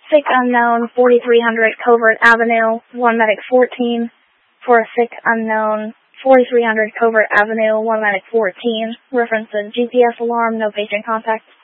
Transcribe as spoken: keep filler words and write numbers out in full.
Sick unknown, forty-three hundred Covert Avenue, one medic fourteen. For a sick unknown, forty-three hundred Covert Avenue, one medic fourteen. References G P S alarm, no patient contact.